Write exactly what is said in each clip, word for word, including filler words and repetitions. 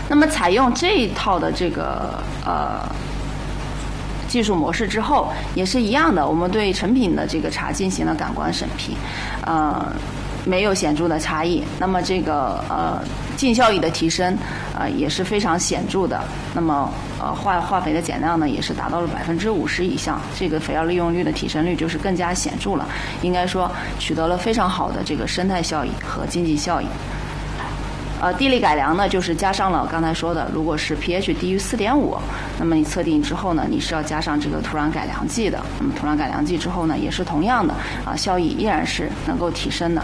那么采用这一套的这个呃技术模式之后，也是一样的，我们对成品的这个茶进行了感官审批，呃，没有显著的差异。那么这个呃净效益的提升，呃也是非常显著的。那么呃化化肥的减量呢，也是达到了百分之五十以上，这个肥料利用率的提升率就是更加显著了。应该说取得了非常好的这个生态效益和经济效益。呃，地力改良呢，就是加上了刚才说的，如果是 pH 低于 四点五， 那么你测定之后呢，你是要加上这个土壤改良剂的。那么土壤改良剂之后呢，也是同样的啊，效益依然是能够提升的。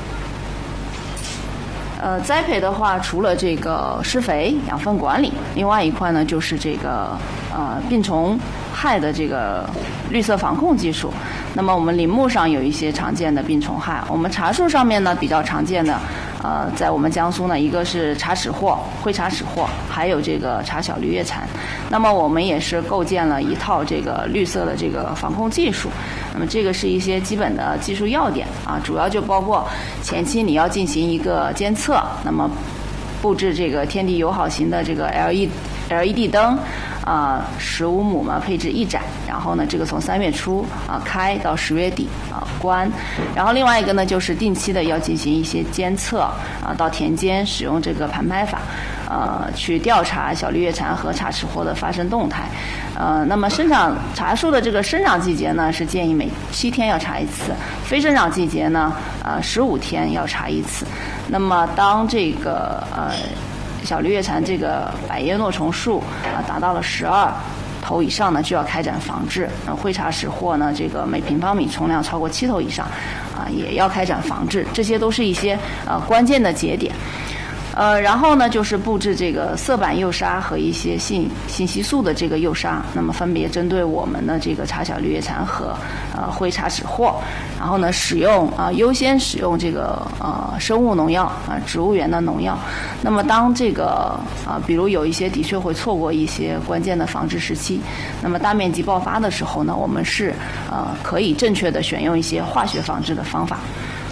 呃，栽培的话，除了这个施肥、养分管理，另外一块呢，就是这个呃病虫害的这个绿色防控技术。那么我们林木上有一些常见的病虫害，我们茶树上面呢比较常见的，呃，在我们江苏呢，一个是茶齿货、灰茶齿货，还有这个茶小绿叶蝉。那么我们也是构建了一套这个绿色的这个防控技术。那么这个是一些基本的技术要点啊，主要就包括前期你要进行一个监测，那么布置这个天敌友好型的这个 L E L E D 灯。啊，十五亩嘛，配置一盏，然后呢，这个从三月初啊开到十月底啊关，然后另外一个呢，就是定期的要进行一些监测啊，到田间使用这个盘拍法，呃，去调查小绿叶蝉和茶齿货的发生动态，呃，那么生长茶树的这个生长季节呢，是建议每七天要查一次，非生长季节呢，呃，十五天要查一次。那么当这个呃。小绿叶蝉这个百叶糯虫数啊达到了十二头以上呢，就要开展防治。呃，灰茶齿货呢，这个每平方米冲量超过七头以上，啊，也要开展防治。这些都是一些呃关键的节点。呃，然后呢，就是布置这个色板诱杀和一些信信息素的这个诱杀，那么分别针对我们的这个茶小绿叶蝉和呃灰茶齿货，然后呢，使用啊、呃、优先使用这个呃生物农药啊、呃、植物源的农药。那么当这个啊、呃，比如有一些的确会错过一些关键的防治时期，那么大面积爆发的时候呢，我们是呃可以正确的选用一些化学防治的方法。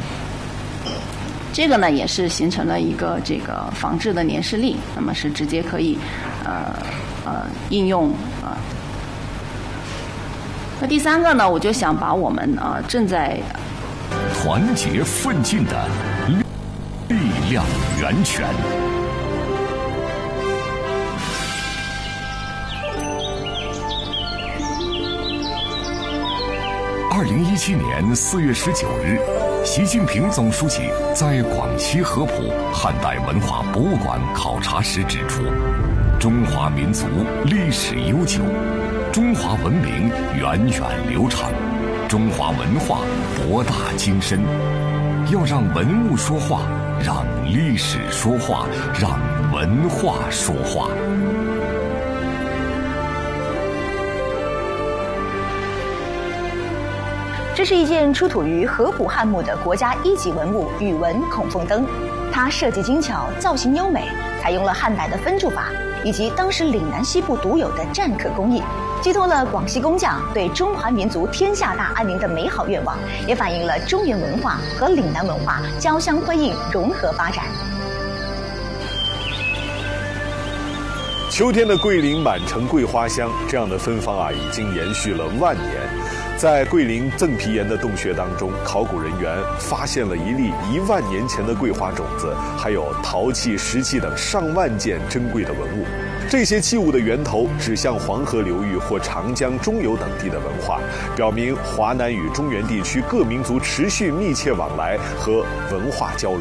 这个呢也是形成了一个这个防治的年事历，那么是直接可以呃呃应用啊、呃。那第三个呢，我就想把我们啊、呃、正在团结奋进的力量源泉。二零一七年四月十九日，习近平总书记在广西合浦汉代文化博物馆考察时指出，中华民族历史悠久，中华文明源远流长，中华文化博大精深。要让文物说话，让历史说话，让文化说话。 这是一件出土于合浦汉墓的国家一级文物宇文孔凤灯，它设计精巧，造型优美，采用了汉代的分铸法以及当时岭南西部独有的篆刻工艺，寄托了广西工匠对中华民族天下大安宁的美好愿望，也反映了中原文化和岭南文化交相辉映、融合发展。 秋天的桂林满城桂花香，这样的芬芳啊，已经延续了万年。在桂林赠皮岩的洞穴当中，考古人员发现了一粒一万年前的桂花种子，还有陶器、石器等上万件珍贵的文物。这些器物的源头指向黄河流域或长江中游等地的文化，表明华南与中原地区各民族持续密切往来和文化交融。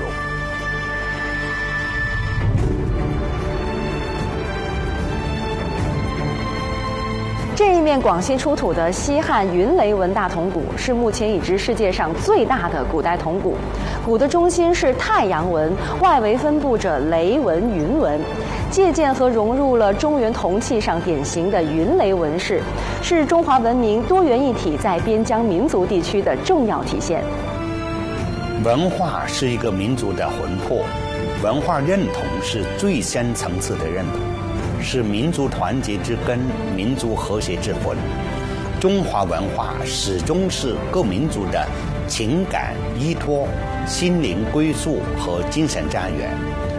这一面广西出土的西汉云雷纹大铜鼓是目前已知世界上最大的古代铜鼓，鼓的中心是太阳纹，外围分布着雷纹、云纹，借鉴和融入了中原铜器上典型的云雷纹饰，是中华文明多元一体在边疆民族地区的重要体现。 文化是一个民族的魂魄，文化认同是最深层次的认同，是民族团结之根，民族和谐之魂。中华文化始终是各民族的情感依托、心灵归宿和精神家园。